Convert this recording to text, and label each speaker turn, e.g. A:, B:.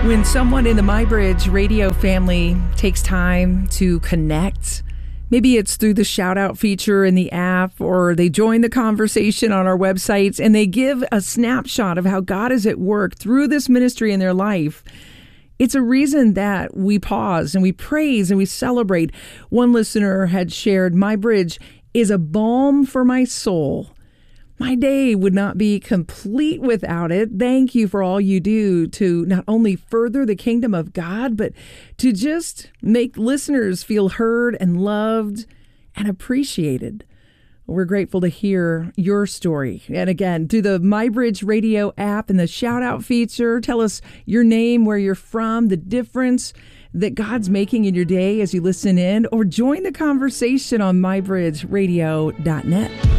A: When someone in the MyBridge radio family takes time to connect, maybe it's through the shout out feature in the app, or they join the conversation on our websites and they give a snapshot of how God is at work through this ministry in their life. It's a reason that we pause and we praise and we celebrate. One listener had shared, MyBridge is a balm for my soul. My day would not be complete without it. Thank you for all you do to not only further the kingdom of God, but to just make listeners feel heard and loved and appreciated. We're grateful to hear your story. And again, through the MyBridge radio app and the shout out feature, tell us your name, where you're from, the difference that God's making in your day as you listen in, or join the conversation on mybridgeradio.net.